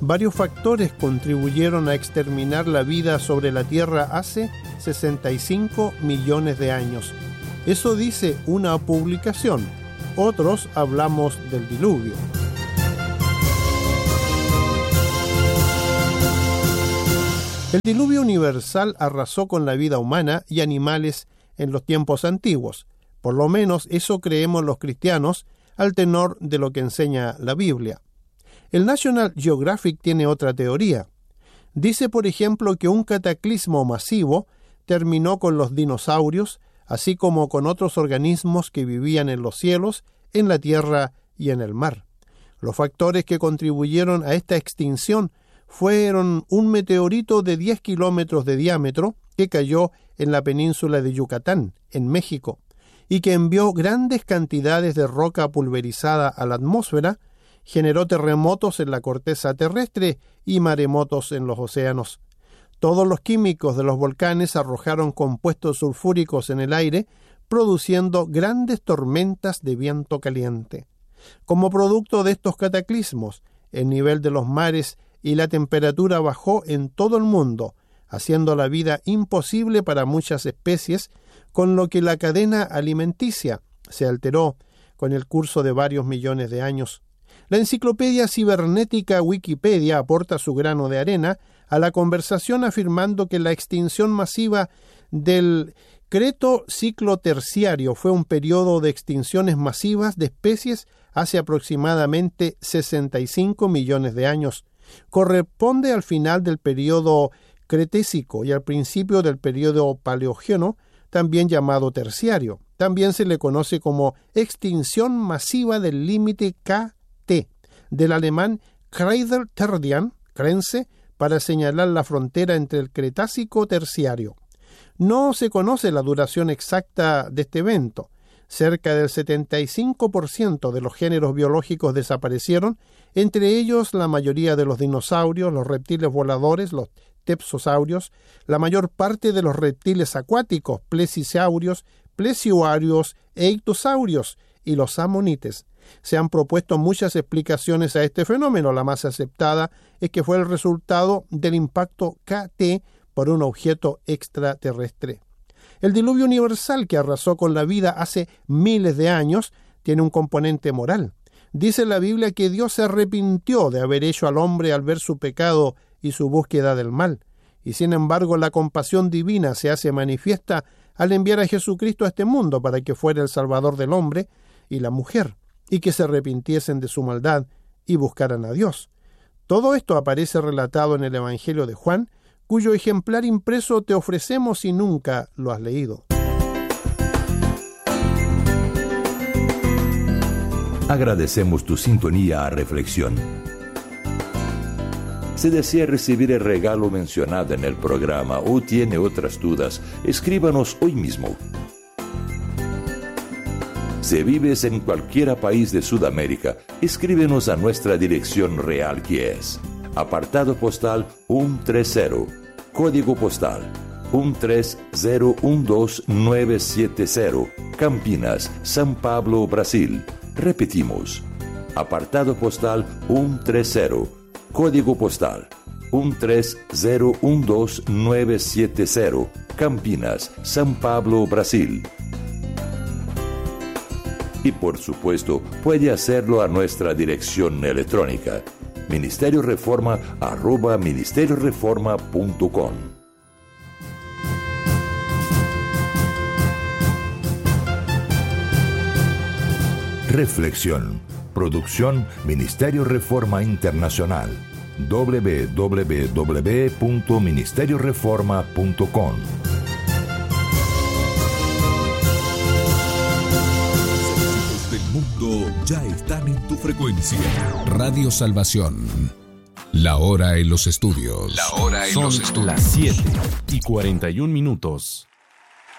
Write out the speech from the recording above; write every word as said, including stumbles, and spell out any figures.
Varios factores contribuyeron a exterminar la vida sobre la Tierra hace sesenta y cinco millones de años. Eso dice una publicación. Otros hablamos del diluvio. El diluvio universal arrasó con la vida humana y animales en los tiempos antiguos. Por lo menos eso creemos los cristianos al tenor de lo que enseña la Biblia. El National Geographic tiene otra teoría. Dice, por ejemplo, que un cataclismo masivo terminó con los dinosaurios, así como con otros organismos que vivían en los cielos, en la tierra y en el mar. Los factores que contribuyeron a esta extinción fueron un meteorito de diez kilómetros de diámetro que cayó en la península de Yucatán, en México, y que envió grandes cantidades de roca pulverizada a la atmósfera, generó terremotos en la corteza terrestre y maremotos en los océanos. Todos los químicos de los volcanes arrojaron compuestos sulfúricos en el aire, produciendo grandes tormentas de viento caliente. Como producto de estos cataclismos, el nivel de los mares y la temperatura bajó en todo el mundo, haciendo la vida imposible para muchas especies, con lo que la cadena alimenticia se alteró con el curso de varios millones de años. La enciclopedia cibernética Wikipedia aporta su grano de arena a la conversación afirmando que la extinción masiva del Creto ciclo terciario fue un periodo de extinciones masivas de especies hace aproximadamente sesenta y cinco millones de años. Corresponde al final del periodo Cretácico y al principio del periodo Paleógeno, también llamado terciario. También se le conoce como extinción masiva del límite K T, del alemán Kreidel-Terdian, Krenze, para señalar la frontera entre el Cretácico terciario. No se conoce la duración exacta de este evento. Cerca del setenta y cinco por ciento de los géneros biológicos desaparecieron, entre ellos la mayoría de los dinosaurios, los reptiles voladores, los tepsosaurios, la mayor parte de los reptiles acuáticos, plesisaurios, plesioarios e ictosaurios, y los amonites. Se han propuesto muchas explicaciones a este fenómeno. La más aceptada es que fue el resultado del impacto K T por un objeto extraterrestre. El diluvio universal que arrasó con la vida hace miles de años tiene un componente moral. Dice la Biblia que Dios se arrepintió de haber hecho al hombre al ver su pecado y su búsqueda del mal. Y sin embargo la compasión divina se hace manifiesta al enviar a Jesucristo a este mundo para que fuera el Salvador del hombre y la mujer, y que se arrepintiesen de su maldad y buscaran a Dios. Todo esto aparece relatado en el Evangelio de Juan, cuyo ejemplar impreso te ofrecemos si nunca lo has leído. Agradecemos tu sintonía a Reflexión. Si desea recibir el regalo mencionado en el programa o tiene otras dudas, escríbanos hoy mismo. Si vives en cualquier país de Sudamérica, escríbenos a nuestra dirección real, que es apartado postal ciento treinta, código postal uno tres cero uno dos nueve siete cero, Campinas, São Paulo, Brasil. Repetimos, apartado postal ciento treinta, código postal uno tres cero uno dos nueve siete cero, Campinas, São Paulo, Brasil. Y por supuesto, puede hacerlo a nuestra dirección electrónica, ministerio reforma arroba ministerio reforma punto com. Reflexión. Producción Ministerio Reforma Internacional. doble u doble u doble u punto ministerio reforma punto com. Del mundo ya están en tu frecuencia. Radio Salvación. La hora en los estudios. La hora en Son los estudios. las siete y cuarenta y un minutos.